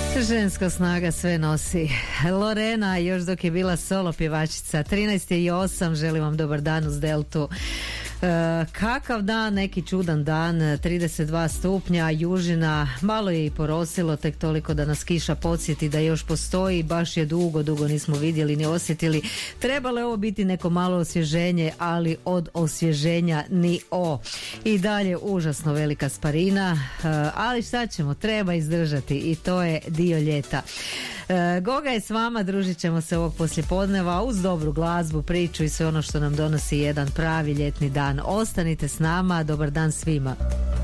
Ženska snaga sve nosi. Lorena, još dok je bila solo pjevačica, 13:08, želim vam dobar dan uz Deltu. Kakav dan, neki čudan dan, 32 stupnja, južina, malo je i porosilo, tek toliko da nas kiša podsjeti da još postoji, baš je dugo nismo vidjeli ni osjetili. Trebalo je ovo biti neko malo osvježenje, ali od osvježenja ni o. I dalje užasno velika sparina, ali šta ćemo, treba izdržati i to je dio ljeta. Goga je s vama, družit ćemo se ovog poslijepodneva uz dobru glazbu, priču i sve ono što nam donosi jedan pravi ljetni dan. Ostanite s nama, dobar dan svima.